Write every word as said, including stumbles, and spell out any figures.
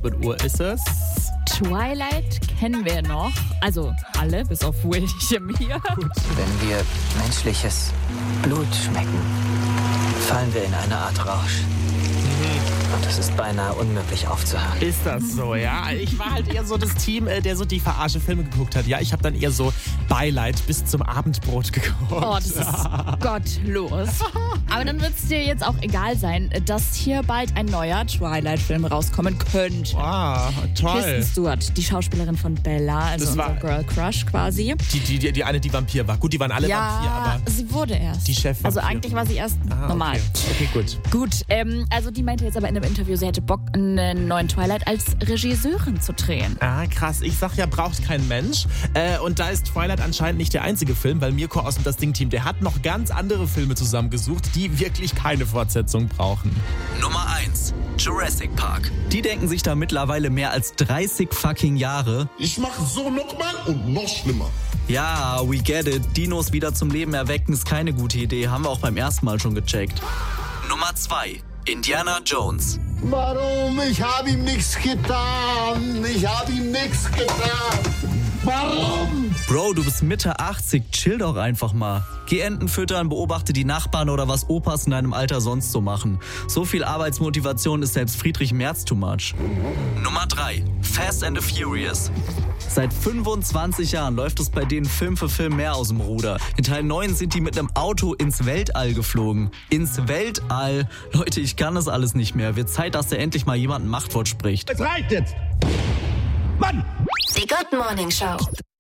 Was Uhr ist es? Twilight kennen wir noch. Also alle, bis auf William hier. Wenn wir menschliches Blut schmecken, fallen wir in eine Art Rausch. Und es ist beinahe unmöglich aufzuhören. Ist das so, ja? Ich war halt eher so das Team, äh, der so die Verarsche-Filme geguckt hat. Ja, ich habe dann eher so Beileid bis zum Abendbrot geguckt. Oh, das ist gottlos. Aber dann wird es dir jetzt auch egal sein, dass hier bald ein neuer Twilight-Film rauskommen könnte. Ah, toll. Kristen Stewart, die Schauspielerin von Bella, also Das unser war- Girl Crush quasi. Die, die, die, die eine, die Vampir war. Gut, die waren alle Vampir, Ja, aber... sie wurde erst. Die Chefvampirin. Also eigentlich war sie erst Ah, normal. Okay, okay gut. Gut, ähm, also die meinte jetzt aber in einem Interview, sie hätte Bock, einen neuen Twilight als Regisseurin zu drehen. Ah, krass. Ich sag ja, braucht kein Mensch. Äh, und da ist Twilight anscheinend nicht der einzige Film, weil Mirko aus dem Das Ding-Team, der hat noch ganz andere Filme zusammengesucht, die wirklich keine Fortsetzung brauchen. Nummer eins. Jurassic Park. Die denken sich da mittlerweile mehr als dreißig fucking Jahre. Ich mache so nochmal und noch schlimmer. Ja, we get it. Dinos wieder zum Leben erwecken ist keine gute Idee. Haben wir auch beim ersten Mal schon gecheckt. Nummer zwei. Indiana Jones. Warum? Ich habe ihm nichts getan. Ich habe ihm nichts getan. Warum? Bro, du bist Mitte achtzig, chill doch einfach mal. Geh Enten füttern, beobachte die Nachbarn oder was Opas in deinem Alter sonst so machen. So viel Arbeitsmotivation ist selbst Friedrich Merz too much. Nummer drei. Fast and the Furious. Seit fünfundzwanzig Jahren läuft es bei denen Film für Film mehr aus dem Ruder. In Teil neun sind die mit einem Auto ins Weltall geflogen. Ins Weltall? Leute, ich kann das alles nicht mehr. Wird Zeit, dass da endlich mal jemand ein Machtwort spricht. Es reicht jetzt. Mann! Die Good Morning Show.